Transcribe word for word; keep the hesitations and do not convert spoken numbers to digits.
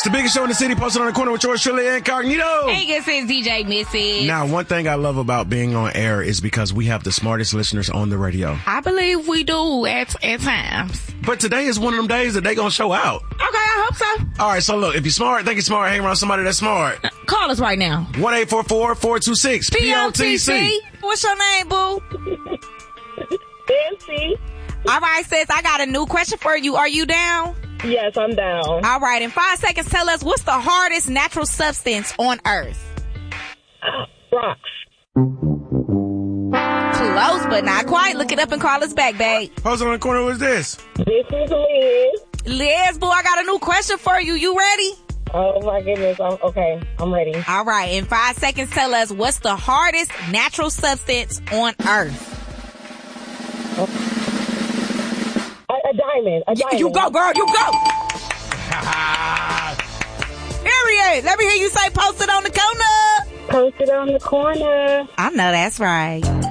the biggest show in the city, posted on the corner with yours truly, Incognito. Hey, this is D J Missy. Now, one thing I love about being on air is because we have the smartest listeners on the radio. I believe we do at, at times. But today is one of them days that they gonna show out. Okay, I hope so. All right, so look, if you're smart, think you're smart, hang around somebody that's smart. Call us right now. one eight four four, four two six, P O T C. What's your name, boo? Nancy. All right, sis, I got a new question for you. Are you down? Yes, I'm down. All right, in five seconds, tell us what's the hardest natural substance on Earth? Uh, rocks. Close, but not quite. Look it up and call us back, babe. Posted on the corner, what's this? This is Liz. Liz, boo, I got a new question for you. You ready? Oh, my goodness. I'm, okay, I'm ready. All right, in five seconds, tell us what's the hardest natural substance on Earth? A, a diamond. A diamond. You go, girl. You go. Period. Let me hear you say post it on the corner. Post it on the corner. I know that's right.